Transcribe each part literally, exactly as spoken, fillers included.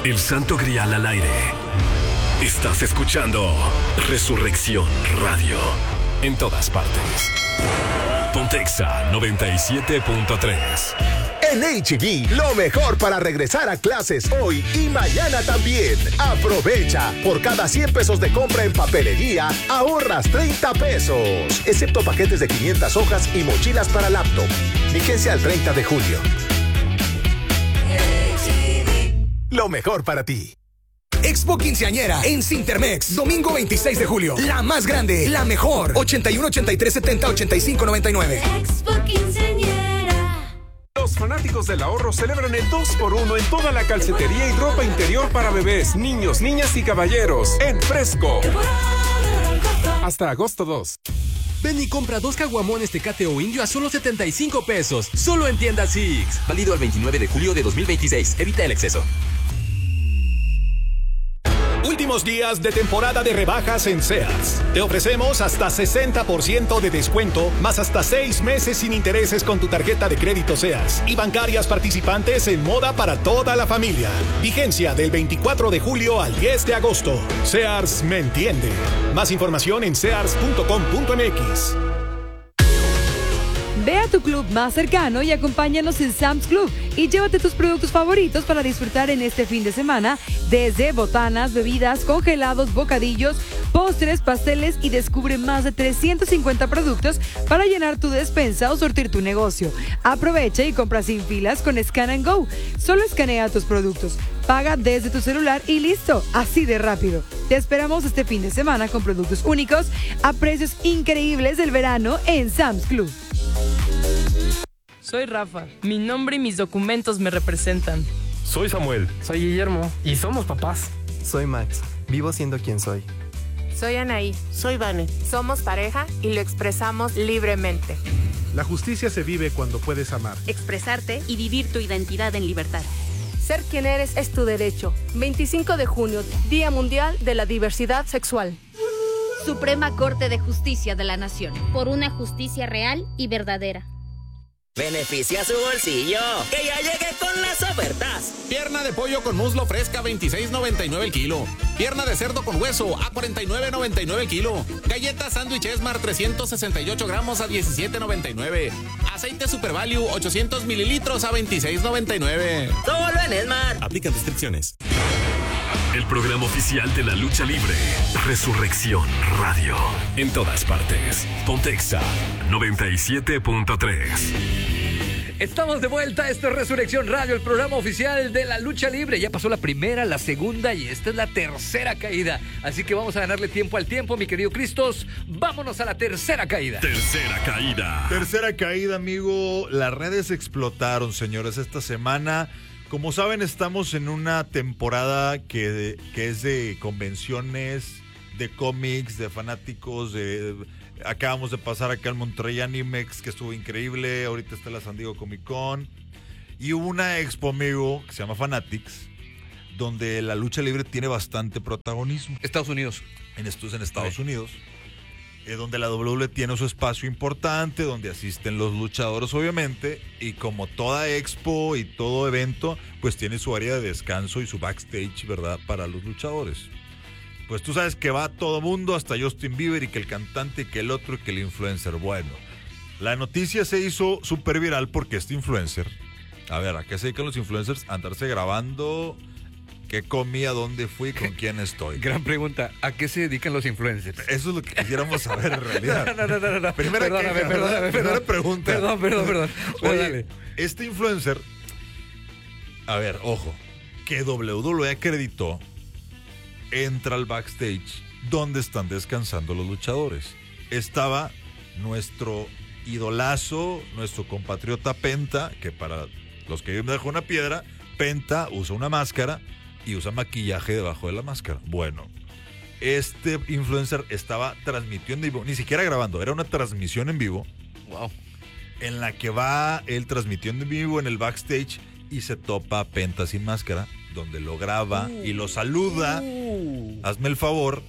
El Santo Grial al aire. Estás escuchando Resurrección Radio. En todas partes. Pontexa noventa y siete punto tres. En H E B, lo mejor para regresar a clases hoy y mañana también. Aprovecha. Por cada cien pesos de compra en papelería, ahorras treinta pesos. Excepto paquetes de quinientas hojas y mochilas para laptop. Vigencia al treinta de julio. H E B. Lo mejor para ti. Expo Quinceañera en Cintermex, domingo veintiséis de julio. La más grande, la mejor. ochenta y uno, ochenta y tres, setenta, ochenta y cinco, noventa y nueve. Expo Quinceañera. Los fanáticos del ahorro celebran el dos por uno en toda la calcetería y ropa interior para bebés, niños, niñas y caballeros. En Fresco. Hasta agosto dos. Ven y compra dos caguamones Tecate o Indio a solo setenta y cinco pesos. Solo en tienda Six. Válido al veintinueve de julio de dos mil veintiséis. Evita el exceso. Últimos días de temporada de rebajas en Sears. Te ofrecemos hasta sesenta por ciento de descuento, más hasta seis meses sin intereses con tu tarjeta de crédito Sears y bancarias participantes en moda para toda la familia. Vigencia del veinticuatro de julio al diez de agosto. Sears me entiende. Más información en sears punto com punto m x. Ve a tu club más cercano y acompáñanos en Sam's Club y llévate tus productos favoritos para disfrutar en este fin de semana, desde botanas, bebidas, congelados, bocadillos, postres, pasteles, y descubre más de trescientos cincuenta productos para llenar tu despensa o surtir tu negocio. Aprovecha y compra sin filas con Scan and Go. Solo escanea tus productos, paga desde tu celular y listo, así de rápido. Te esperamos este fin de semana con productos únicos a precios increíbles del verano en Sam's Club. Soy Rafa. Mi nombre y mis documentos me representan. Soy Samuel. Soy Guillermo. Y somos papás. Soy Max. Vivo siendo quien soy. Soy Anaí. Soy Vane. Somos pareja y lo expresamos libremente. La justicia se vive cuando puedes amar, expresarte y vivir tu identidad en libertad. Ser quien eres es tu derecho. veinticinco de junio, Día Mundial de la Diversidad Sexual. Suprema Corte de Justicia de la Nación. Por una justicia real y verdadera. Beneficia su bolsillo, que ya llegué con las ofertas. Pierna de pollo con muslo fresca, veintiséis noventa y nueve el kilo. Pierna de cerdo con hueso, a cuarenta y nueve noventa y nueve el kilo. Galletas sándwich Esmar, trescientos sesenta y ocho gramos a diecisiete noventa y nueve. Aceite Super Value, ochocientos mililitros a veintiséis noventa y nueve. Solo en Esmar. Aplican restricciones. El programa oficial de la lucha libre. Resurrección Radio. En todas partes. Pontexa noventa y siete punto tres. Estamos de vuelta, esto es Resurrección Radio, el programa oficial de la lucha libre. Ya pasó la primera, la segunda y esta es la tercera caída. Así que vamos a ganarle tiempo al tiempo, mi querido Cristos. Vámonos a la tercera caída. Tercera caída. Tercera caída, amigo. Las redes explotaron, señores, esta semana. Como saben, estamos en una temporada que, que es de convenciones, de cómics, de fanáticos, de... Acabamos de pasar acá al Monterrey Animex, que estuvo increíble. Ahorita está la San Diego Comic Con. Y hubo una expo, amigo, que se llama Fanatics, donde la lucha libre tiene bastante protagonismo. Estados Unidos. En esto es en Estados sí. Unidos. Eh, donde la doble u doble e tiene su espacio importante, donde asisten los luchadores, obviamente. Y como toda expo y todo evento, pues tiene su área de descanso y su backstage, ¿verdad? Para los luchadores. Pues tú sabes que va todo mundo, hasta Justin Bieber, y que el cantante, y que el otro, y que el influencer. Bueno, la noticia se hizo súper viral porque este influencer, a ver, ¿a qué se dedican los influencers? A andarse grabando qué comí, a dónde fui, con quién estoy. Gran pregunta, ¿a qué se dedican los influencers? Eso es lo que quisiéramos saber en realidad. No, no, no, no, no. Primera, perdóname, queja, perdóname, primera perdón, pregunta. Perdón, perdón, perdón. Oye, dale. Este influencer, a ver, ojo, que doble u doble e acreditó, entra al backstage donde están descansando los luchadores. Estaba nuestro idolazo, nuestro compatriota Penta, que para los que viven debajo de una piedra, Penta usa una máscara y usa maquillaje debajo de la máscara. Bueno, este influencer estaba transmitiendo en vivo, ni siquiera grabando, era una transmisión en vivo. Wow. En la que va él transmitiendo en vivo en el backstage y se topa a Penta sin máscara, donde lo graba uh, y lo saluda. Uh. Hazme el favor.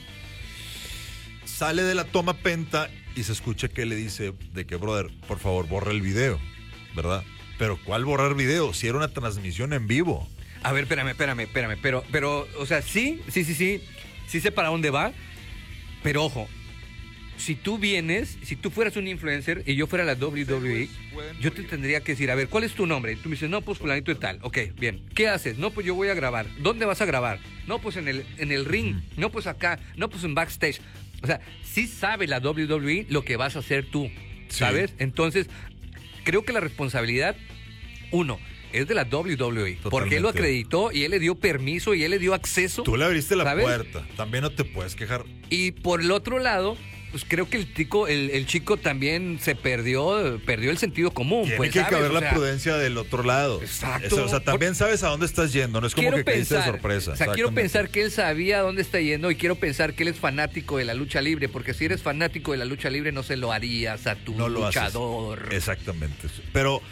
Sale de la toma Penta y se escucha que le dice de que, brother, por favor, borra el video, ¿verdad? Pero ¿cuál borrar video? Si era una transmisión en vivo. A ver, espérame, espérame, espérame. Pero, pero, o sea, sí, sí, sí, sí. Sí sé para dónde va. Pero ojo, si tú vienes, si tú fueras un influencer y yo fuera la doble u doble u E, yo te tendría que decir, a ver, ¿cuál es tu nombre? Y tú me dices, no, pues fulanito y tal. Ok, bien. ¿Qué haces? No, pues yo voy a grabar. ¿Dónde vas a grabar? No, pues en el, en el ring. No, pues acá. No, pues en backstage. O sea, sí sabe la doble u doble u E lo que vas a hacer tú, ¿sabes? Sí. Entonces, creo que la responsabilidad, uno, es de la doble u doble u E. Totalmente. Porque él lo acreditó y él le dio permiso y él le dio acceso. Tú le abriste la ¿sabes? puerta. También no te puedes quejar. Y por el otro lado, pues creo que el chico, el, el chico también se perdió, perdió el sentido común. Tiene pues, que ¿sabes? caber O la sea, prudencia del otro lado. Exacto. Eso, o sea, también sabes a dónde estás yendo, no es como quiero que caíste de pensar, sorpresa. O sea, quiero pensar que él sabía a dónde está yendo y quiero pensar que él es fanático de la lucha libre, porque si eres fanático de la lucha libre no se lo harías a tu no lo luchador. Haces. Exactamente. Pero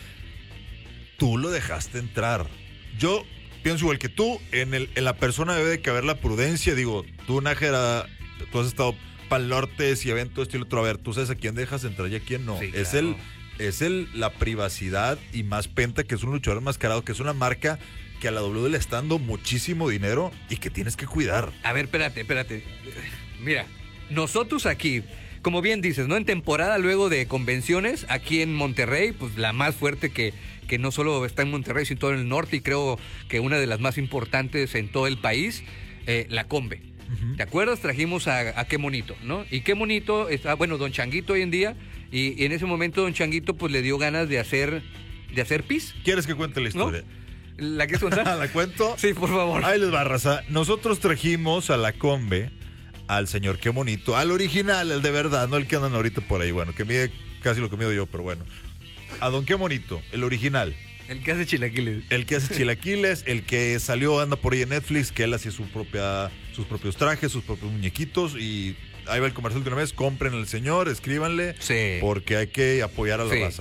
tú lo dejaste entrar. Yo pienso igual que tú, en, el, en la persona debe de caber la prudencia. Digo, tú, Nájera, tú has estado para el norte y evento estilo otro. A ver, tú sabes a quién dejas entrar y a quién no. Sí, es claro. el es el la privacidad y más Penta, que es un luchador enmascarado, que es una marca que a la W le está dando muchísimo dinero y que tienes que cuidar. A ver, espérate, espérate. Mira, nosotros aquí, como bien dices, ¿no? En temporada luego de convenciones, aquí en Monterrey, pues la más fuerte que, que no solo está en Monterrey, sino en todo el norte, y creo que una de las más importantes en todo el país, eh, la Combe. Uh-huh. ¿Te acuerdas? Trajimos a, a Qué Monito, ¿no? Y Qué Monito está, bueno, Don Changuito hoy en día, y, y en ese momento Don Changuito pues le dio ganas de hacer, de hacer pis. ¿Quieres que cuente la historia? ¿No? ¿La quieres contar? ¿La cuento? Sí, por favor. Ahí les va, raza. Nosotros trajimos a la Combe al señor Qué Monito, al original, el de verdad, no el que andan ahorita por ahí, bueno, que mide casi lo que mido yo, pero bueno. A Don Qué Monito, el original. El que hace chilaquiles. El que hace chilaquiles, el que salió, anda por ahí en Netflix, que él hacía su propia, sus propios trajes, sus propios muñequitos, y ahí va el comercial de una vez, compren al señor, escríbanle, sí, porque hay que apoyar a la sí. raza.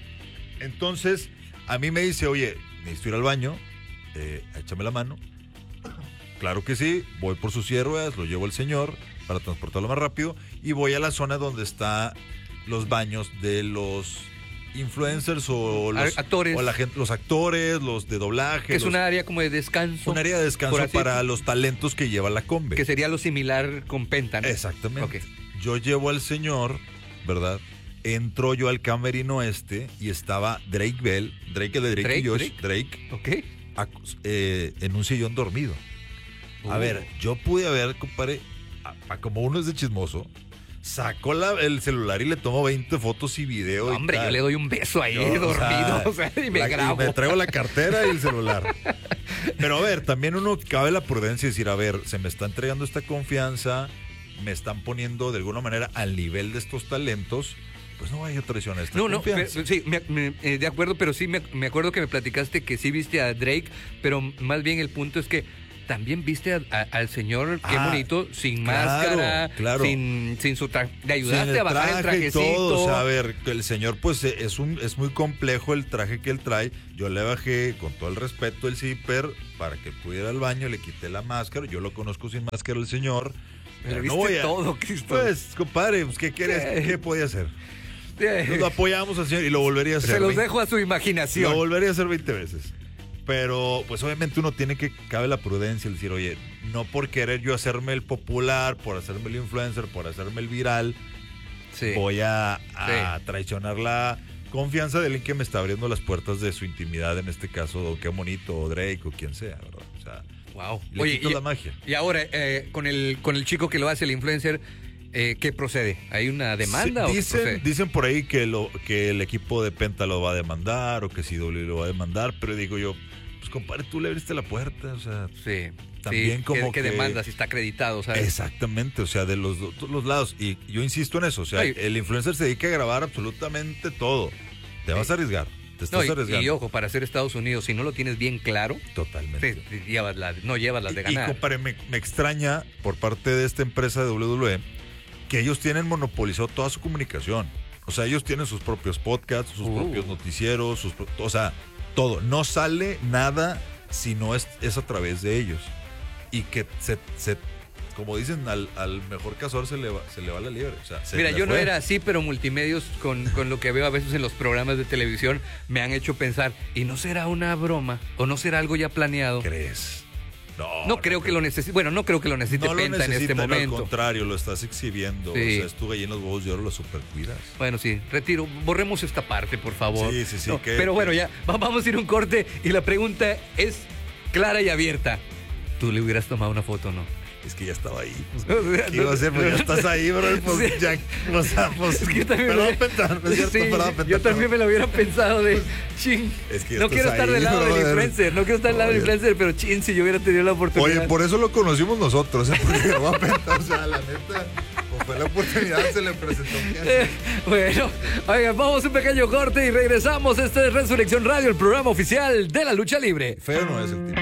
Entonces, a mí me dice, oye, necesito ir al baño, eh, échame la mano. Claro que sí, voy por sus hierbas, lo llevo al señor para transportarlo más rápido, y voy a la zona donde están los baños de los influencers o los actores, o la gente, los actores, los de doblaje. Que es los, un área como de descanso. Un área de descanso para los talentos que lleva la Combe. Que sería lo similar con Penta, ¿no? Exactamente. Okay. Yo llevo al señor, ¿verdad? Entro yo al camerino este y estaba Drake Bell, Drake el de Drake, Drake y Josh, Drake, Drake okay. a, eh, en un sillón dormido. Uh. A ver, yo pude haber, compadre, a, a como uno es de chismoso, sacó la, el celular y le tomo veinte fotos y video. No, y hombre, tal. yo le doy un beso ahí, yo, dormido, o sea, o sea, y me la, grabo. Y me traigo la cartera y el celular. Pero a ver, también uno cabe la prudencia y decir, a ver, se me está entregando esta confianza, me están poniendo de alguna manera al nivel de estos talentos, pues no vaya a traicionar esta no, confianza. No, sí, me, me, eh, de acuerdo, pero sí me, me acuerdo que me platicaste que sí viste a Drake, pero más bien el punto es que también viste a, a, al señor Qué ah, Monito sin claro, máscara, claro. sin, sin su traje. Le ayudaste sin a bajar el trajecito. Y todo. O sea, a ver, el señor pues es un es muy complejo el traje que él trae. Yo le bajé con todo el respeto el zipper para que pudiera al baño, le quité la máscara. Yo lo conozco sin máscara el señor. Pero, pero no voy a, todo, Cristo. Pues, compadre, pues, ¿qué quieres? ¿Qué, ¿Qué podía hacer? Nos lo apoyamos al señor y lo volvería a hacer. Se los dejo a su imaginación. Lo volvería a hacer veinte veces. Pero, pues obviamente uno tiene que, cabe la prudencia, el decir, oye, no por querer yo hacerme el popular, por hacerme el influencer, por hacerme el viral, sí. voy a, a sí. traicionar la confianza de alguien que me está abriendo las puertas de su intimidad, en este caso, Don Qué Monito, o Drake, o quien sea, ¿verdad? O sea, wow. le Oye, quito y, la magia. Y ahora, eh, con el con el chico que lo hace, el influencer, eh, ¿qué procede? ¿Hay una demanda sí, o dicen, qué procede? Dicen por ahí que, lo, que el equipo de Penta lo va a demandar, o que C W lo va a demandar, pero digo yo, pues compadre, tú le abriste la puerta, o sea, sí, también sí, como que, que demanda si está acreditado, ¿sabes? Exactamente, o sea, de los dos los lados, y yo insisto en eso, o sea, Ay. el influencer se dedica a grabar absolutamente todo, te vas a arriesgar, te estás no, y, arriesgando. Y ojo, para hacer Estados Unidos, si no lo tienes bien claro, totalmente, te, te llevas la, no llevas las de ganar. Y compadre, me, me extraña por parte de esta empresa de W W E que ellos tienen monopolizado toda su comunicación, o sea, ellos tienen sus propios podcasts, sus uh. propios noticieros, sus, o sea, todo, no sale nada si no es, es a través de ellos. Y que se, se como dicen, al, al mejor cazador se le va, se le va la liebre. O sea, se Mira, le yo no fue. era así, pero multimedios, con, con lo que veo a veces en los programas de televisión, me han hecho pensar, ¿y no será una broma? ¿O no será algo ya planeado? ¿Crees? No, No, no creo que lo necesite. Bueno, no creo que lo necesite No lo Penta en este necesitan, momento. al contrario, lo estás exhibiendo. Sí. O sea, es tu gallina los huevos de oro, lo super cuidas. Bueno, sí, retiro. Borremos esta parte, por favor. Sí, sí, sí. No, que- pero bueno, ya, va- vamos a ir a un corte y la pregunta es clara y abierta. ¿Tú le hubieras tomado una foto o no? Es que ya estaba ahí. O sea, ¿Qué iba a hacer? Pues ya estás ahí, bro. Pues Sí. ya, o sea, pues. Es que yo también perdón, me- Pentar, no es cierto, Sí, perdón, Pentar, yo también perdón. me lo hubiera pensado de chin. Es que ya no estás quiero estar ahí, del lado del brother. influencer, no quiero estar del lado del Oye. influencer, pero chin, si yo hubiera tenido la oportunidad. Oye, por eso lo conocimos nosotros, ¿eh? Porque lo va a Pentar, o sea, la neta, pues fue la oportunidad, se le presentó. Eh, bueno, oigan, vamos a un pequeño corte y regresamos. Este es Resurrección Radio, el programa oficial de la lucha libre. Feo no es el tipo.